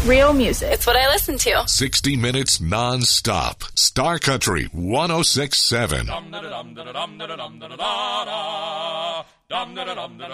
real music. It's what I listen to. 60 minutes non-stop. Star Country 106.7.